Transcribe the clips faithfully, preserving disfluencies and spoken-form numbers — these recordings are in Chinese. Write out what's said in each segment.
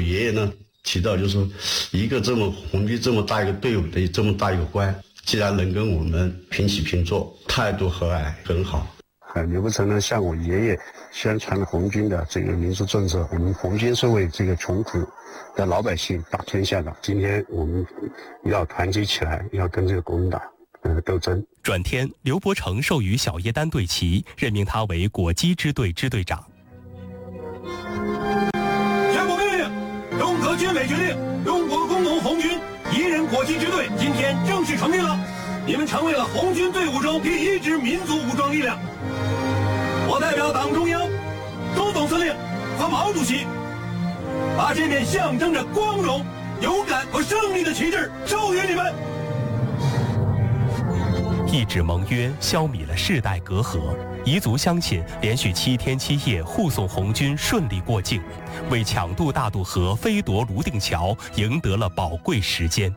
爷爷呢提到，就是一个这么红军这么大一个队伍的这么大一个官，既然能跟我们平起平坐，态度和蔼很好。 呃，刘伯承呢向我爷爷宣传了红军的这个民族政策。我们红军是为这个穷苦的老百姓打天下的，今天我们要团结起来，要跟这个国民党呃斗争。 转天，刘伯承授予小叶丹队旗，任命他为果击支队支队长。 全部命令，中革军委决定，中国工农红军一人果击支队今天正式成立了，你们成为了红军队伍中第一支民族武装力量。我代表党中央、周总司令和毛主席，把这面象征着光荣、勇敢和胜利的旗帜授予你们。 一纸盟约消弭了世代隔阂，彝族乡亲连续七天七夜护送红军顺利过境，为抢渡大渡河、飞夺泸定桥赢得了宝贵时间。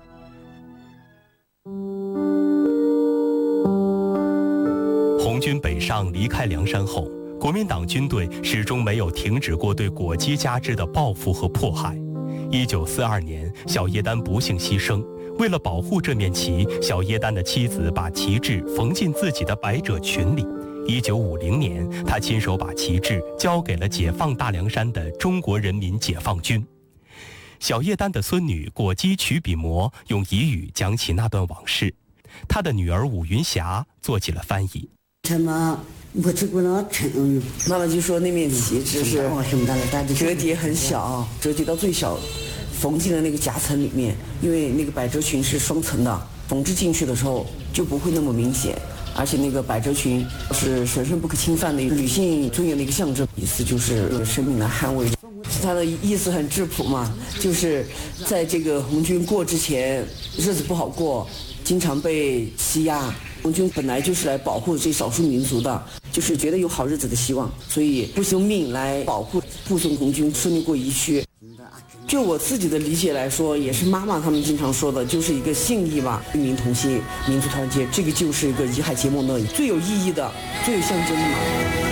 红军北上离开凉山后，国民党军队始终没有停止过对果击加之的报复和迫害。一九四二年，小叶丹不幸牺牲。为了保护这面旗，小叶丹的妻子把旗帜缝进自己的百褶裙里。一九五零年，他亲手把旗帜交给了解放大凉山的中国人民解放军。小叶丹的孙女果击曲笔魔用彝语讲起那段往事，他的女儿武云霞做起了翻译。 什么？我这个呢，嗯， 妈妈就说那面旗帜是折叠很小，折叠到最小，缝进了那个夹层里面，因为那个百褶裙是双层的，缝制进去的时候就不会那么明显，而且那个百褶裙是神圣不可侵犯的女性尊严的一个象征，意思就是用生命来捍卫。它的意思很质朴嘛，就是在这个红军过之前，日子不好过，经常被欺压。红军本来就是来保护这少数民族的，就是觉得有好日子的希望，所以不惜命来保护护送红军顺利过疫区。就我自己的理解来说，也是妈妈他们经常说的，就是一个信义吧，与民同心，民族团结，这个就是一个遗海结盟的最有意义的、最有象征的嘛。